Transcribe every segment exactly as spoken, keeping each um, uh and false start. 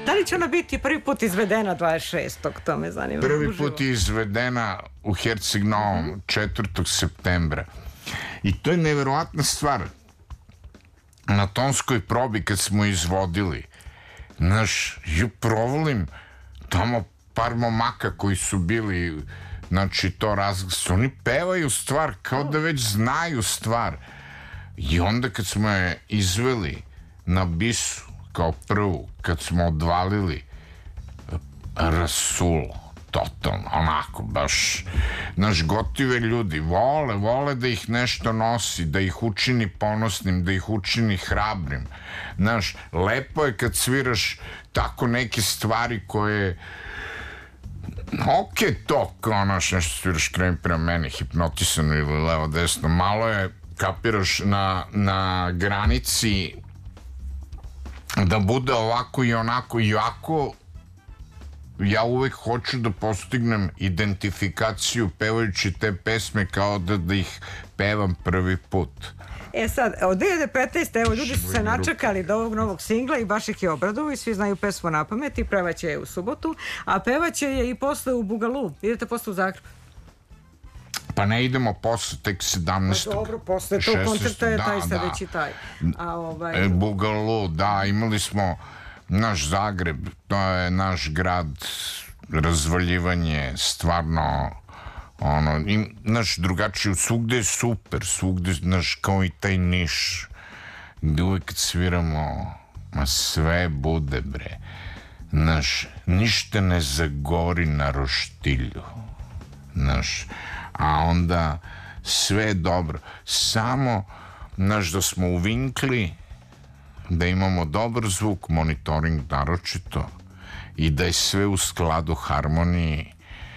Da li će ona biti prvi put izvedena dvadeset šestog? To me zanima. Prvi put je izvedena u Herceg Novom četvrtog septembra. I to je neverovatna stvar. Na tonskoj probi kad smo izvodili, znaš, ju provolim tamo par momaka koji su bili, znači to razglas, oni pevaju stvar kao da već znaju stvar. I onda kad smo je izveli na bisu kao prvu, kad smo odvalili, rasulo totalno, onako baš, znaš, gotive ljudi vole, vole da ih nešto nosi, da ih učini ponosnim, da ih učini hrabrim, znaš, lepo je kad sviraš tako neke stvari koje ok, to kao naš nešto sviraš, kreni prema meni hipnotisano ili levo desno, malo je, kapiraš, na, na granici da bude ovako i onako, i ovako ja uvek hoću da postignem identifikaciju pevajući te pesme kao da, da ih pevam prvi put. E sad, od dve hiljade petnaeste. evo, ljudi su se načekali do ovog novog singla i baš ih je obradovo i svi znaju pesmu na pamet i pevaće je u subotu, a pevaće je i posle u Bugalu. Idete posle u Zagreb? Pa ne idemo posle, tek sedamnaestog Pa dobro, posle tog koncerta je taj sledeći taj. A ovaj... Bugalu, da, imali smo naš Zagreb, to je naš grad, razvaljivanje, stvarno, ono, naš drugačiji, svugde je super, svugde, naš, kao i taj Niš, gde uvek kad sviramo, ma sve bude, bre, naš, ništa ne zagori na roštilju, naš, a onda sve je dobro, samo, naš, da smo uvinkli, da imamo dobar zvuk, monitoring naročito i da je sve u skladu, harmoniji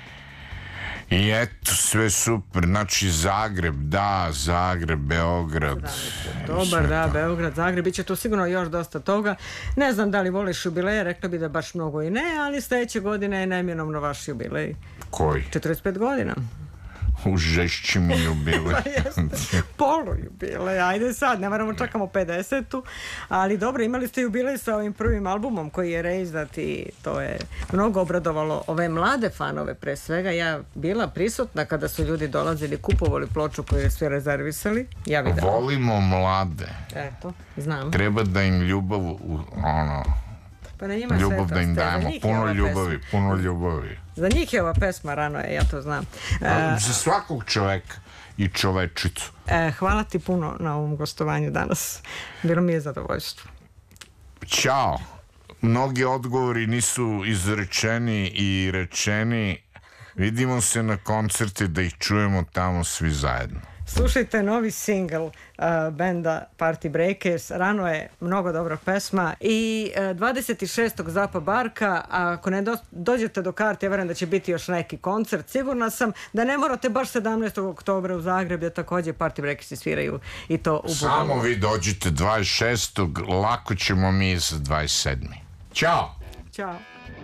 i eto, sve super, znači Zagreb, da, Zagreb, Beograd. Dobar, da, Beograd, Zagreb, bit će tu sigurno još dosta toga. Ne znam da li voliš jubileje, rekla bi da baš mnogo i ne, ali sledeće godine je neminovno vaš jubilej. Koji? četrdeset pet godina. Užešći mi jubilej. Polu jubilej, ajde sad, ne moramo čekamo pedesetu, ali dobro, imali ste jubilej sa ovim prvim albumom koji je reizdat i to je mnogo obradovalo ove mlade fanove pre svega. Ja bila prisutna kada su ljudi dolazili, kupovali ploču koju je sve rezervisali. Ja videla. Volimo mlade. Eto, znam. Treba da im ljubav, ono, pa na njima ljubav da im dajemo, puno ljubavi, puno ljubavi. Za njih je ova pesma, rano je, ja to znam. E, za svakog čoveka i čovečicu. E, hvala ti puno na ovom gostovanju danas. Bilo mi je zadovoljstvo. Ćao. Mnogi odgovori nisu izrečeni i rečeni. Vidimo se na koncerti da ih čujemo tamo svi zajedno. Slušajte novi singl uh, benda Party Breakers, rano je mnogo dobra pesma i uh, dvadeset šestog Zapa Barka, a ako ne do, dođete do karte, ja verujem da će biti još neki koncert, sigurna sam da ne morate baš sedamnaestog oktobra u Zagreb, da takođe Party Breakersi sviraju i to u Bugalu. Samo vi dođite dvadeset šestog lako ćemo mi za dvadeset sedmog Ćao! Ćao!